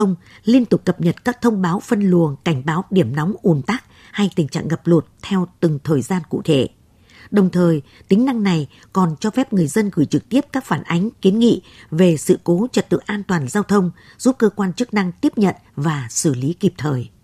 thông liên tục cập nhật các thông báo phân luồng, cảnh báo điểm nóng ùn tắc hay tình trạng ngập lụt theo từng thời gian cụ thể. Đồng thời, tính năng này còn cho phép người dân gửi trực tiếp các phản ánh, kiến nghị về sự cố trật tự an toàn giao thông, giúp cơ quan chức năng tiếp nhận và xử lý kịp thời.